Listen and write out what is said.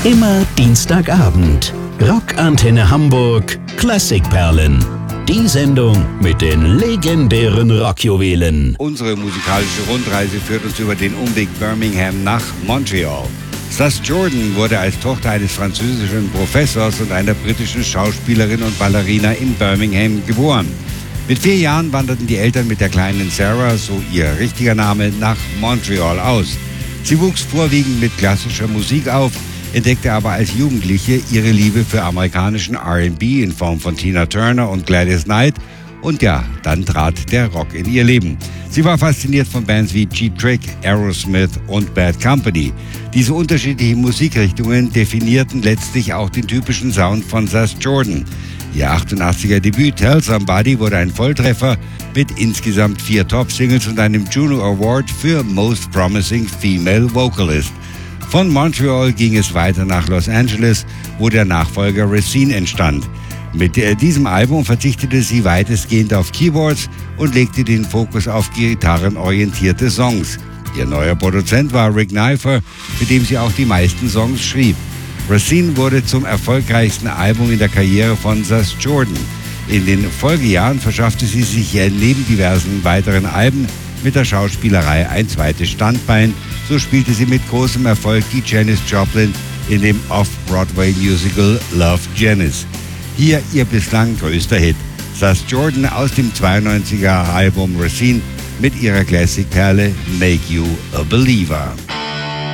Immer Dienstagabend. Rockantenne Hamburg Klassikperlen. Die Sendung mit den legendären Rockjuwelen. Unsere musikalische Rundreise führt uns über den Umweg Birmingham nach Montreal. Sass Jordan wurde als Tochter eines französischen Professors und einer britischen Schauspielerin und Ballerina in Birmingham geboren. Mit 4 Jahren wanderten die Eltern mit der kleinen Sarah, so ihr richtiger Name, nach Montreal aus. Sie wuchs vorwiegend mit klassischer Musik auf, entdeckte aber als Jugendliche ihre Liebe für amerikanischen R&B in Form von Tina Turner und Gladys Knight und ja, dann trat der Rock in ihr Leben. Sie war fasziniert von Bands wie Cheap Trick, Aerosmith und Bad Company. Diese unterschiedlichen Musikrichtungen definierten letztlich auch den typischen Sound von Sass Jordan. Ihr 88er Debüt Tell Somebody wurde ein Volltreffer mit insgesamt 4 Top-Singles und einem Juno Award für Most Promising Female Vocalist. Von Montreal ging es weiter nach Los Angeles, wo der Nachfolger Racine entstand. Mit diesem Album verzichtete sie weitestgehend auf Keyboards und legte den Fokus auf gitarrenorientierte Songs. Ihr neuer Produzent war Rick Neifer, mit dem sie auch die meisten Songs schrieb. Racine wurde zum erfolgreichsten Album in der Karriere von Sass Jordan. In den Folgejahren verschaffte sie sich neben diversen weiteren Alben mit der Schauspielerei ein zweites Standbein. So spielte sie mit großem Erfolg die Janis Joplin in dem Off-Broadway-Musical Love, Janis. Hier ihr bislang größter Hit. Sass Jordan aus dem 92er Album Racine mit ihrer Classic-Perle Make You a Believer.